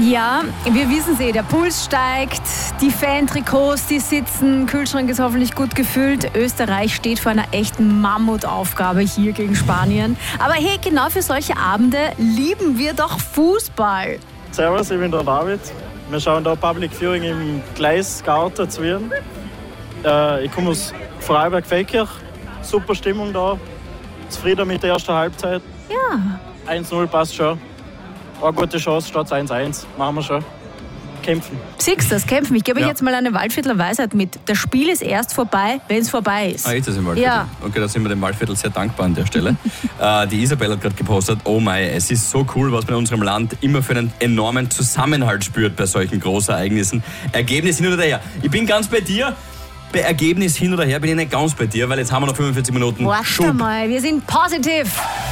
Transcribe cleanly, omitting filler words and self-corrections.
Ja, wir wissen es der Puls steigt, die Fan-Trikots, die sitzen, Kühlschrank ist hoffentlich gut gefüllt. Österreich steht vor einer echten Mammutaufgabe hier gegen Spanien. Aber hey, genau für solche Abende lieben wir doch Fußball. Servus, ich bin der David. Wir schauen da Public Viewing im Gleisgarten zu Wien. Ich komme aus Vorarlberg-Feldkirch. Super Stimmung da. Zufrieden mit der ersten Halbzeit. Ja. 1-0 passt schon. Eine gute Chance, statt 1-1. Machen wir schon. Kämpfen. Siehst du das, kämpfen. Ich gebe euch jetzt mal eine Waldviertler Weisheit mit. Das Spiel ist erst vorbei, wenn es vorbei ist. Ist das im Waldviertel? Ja. Okay, da sind wir dem Waldviertel sehr dankbar an der Stelle. Die Isabel hat gerade gepostet, oh mein, es ist so cool, was man in unserem Land immer für einen enormen Zusammenhalt spürt bei solchen Großereignissen. Ergebnis hin oder her. Ich bin ganz bei dir. Bei Ergebnis hin oder her bin ich nicht ganz bei dir, weil jetzt haben wir noch 45 Minuten Warte Schub. mal, wir sind positiv.